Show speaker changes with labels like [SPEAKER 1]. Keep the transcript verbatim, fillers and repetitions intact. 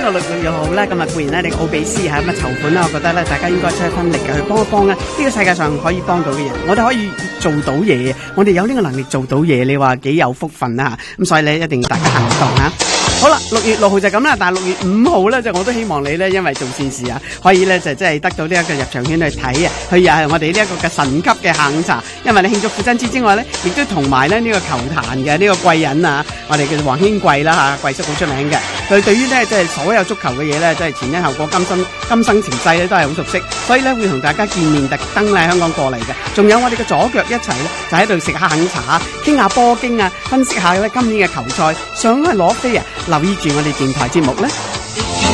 [SPEAKER 1] 到六月號咧，咁啊固然咧，你奧比斯係咁啊籌款啦，我覺得咧，大家應該出一分力嘅去幫一幫啊！呢個世界上可以幫到嘅人，我哋可以做到嘢，我哋有呢個能力做到嘢，你話幾有福分啊！咁所以咧，一定要大家行動啊！好啦，六月六號就咁啦，但係六月五號咧，就我都希望你咧，因為做善事啊，可以咧就即係得到呢一個入場券去睇啊，去又係我哋呢一個嘅神級嘅下午茶，因為你慶祝父親節之外咧，亦都同埋咧呢個球壇嘅呢個貴人啊，我哋叫黃興貴啦嚇，貴叔好出名嘅，佢對於咧即係所有足球嘅嘢咧，即係前因後果、今生今生情世咧都係好熟悉，所以咧會同大家見面，特登喺香港過嚟嘅，仲有我哋嘅左腳一齊咧，就喺度食下下午茶，傾下波經啊，分析下咧今年嘅球賽，想去攞飛啊！留意住我哋電台節目咧。